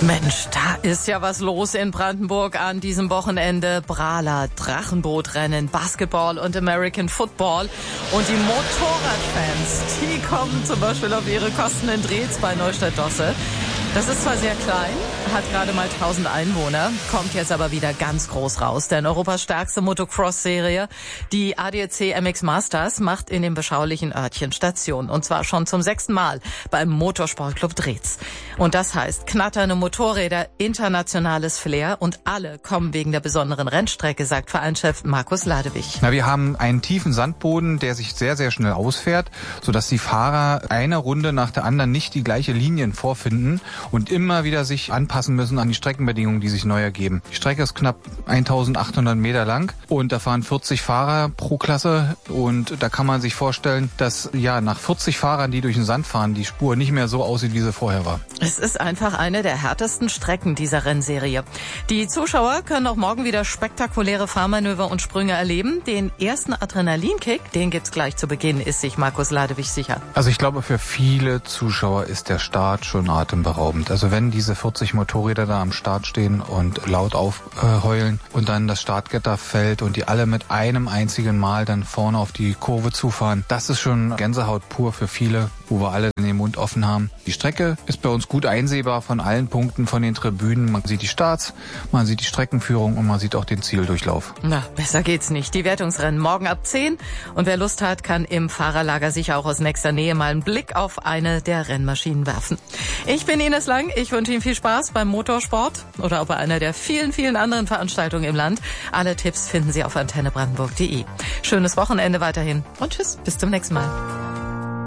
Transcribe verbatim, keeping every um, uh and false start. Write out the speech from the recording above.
Mensch, da ist ja was los in Brandenburg an diesem Wochenende. Brala, Drachenbootrennen, Basketball und American Football. Und die Motorradfans, die kommen zum Beispiel auf ihre Kosten in Drehz bei Neustadt-Dosse. Das ist zwar sehr klein, hat gerade mal tausend Einwohner, kommt jetzt aber wieder ganz groß raus. Denn Europas stärkste Motocross-Serie, die A D A C M X Masters, macht in dem beschaulichen Örtchen Station. Und zwar schon zum sechsten Mal beim Motorsportclub Drehz. Und das heißt, knatternde Motorräder, internationales Flair und alle kommen wegen der besonderen Rennstrecke, sagt Vereinschef Markus Ladewig. Na, wir haben einen tiefen Sandboden, der sich sehr, sehr schnell ausfährt, sodass die Fahrer eine Runde nach der anderen nicht die gleiche Linien vorfinden und immer wieder sich anpassen müssen an die Streckenbedingungen, die sich neu ergeben. Die Strecke ist knapp eintausendachthundert Meter lang und da fahren vierzig Fahrer pro Klasse und da kann man sich vorstellen, dass ja nach vierzig Fahrern, die durch den Sand fahren, die Spur nicht mehr so aussieht, wie sie vorher war. Es ist einfach eine der härtesten Strecken dieser Rennserie. Die Zuschauer können auch morgen wieder spektakuläre Fahrmanöver und Sprünge erleben. Den ersten Adrenalinkick, den gibt's gleich zu Beginn, ist sich Markus Ladewig sicher. Also ich glaube, für viele Zuschauer ist der Start schon atemberaubend. Also wenn diese vierzig Motorräder da am Start stehen und laut aufheulen äh, und dann das Startgitter fällt und die alle mit einem einzigen Mal dann vorne auf die Kurve zufahren, das ist schon Gänsehaut pur für viele, wo wir alle den Mund offen haben. Die Strecke ist bei uns gut einsehbar von allen Punkten von den Tribünen. Man sieht die Starts, man sieht die Streckenführung und man sieht auch den Zieldurchlauf. Na, besser geht's nicht. Die Wertungsrennen morgen ab zehn und wer Lust hat, kann im Fahrerlager sicher auch aus nächster Nähe mal einen Blick auf eine der Rennmaschinen werfen. Ich bin Ines Lang. Ich wünsche Ihnen viel Spaß beim Motorsport oder auch bei einer der vielen, vielen anderen Veranstaltungen im Land. Alle Tipps finden Sie auf antenne brandenburg punkt de. Schönes Wochenende weiterhin und tschüss, bis zum nächsten Mal.